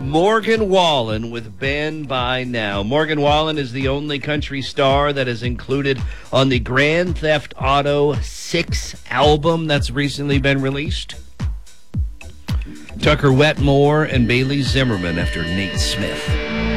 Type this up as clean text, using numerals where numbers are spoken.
Morgan Wallen with Band by Now. Morgan Wallen is the only country star that is included on the Grand Theft Auto 6 album that's recently been released. Tucker Wetmore and Bailey Zimmerman after Nate Smith.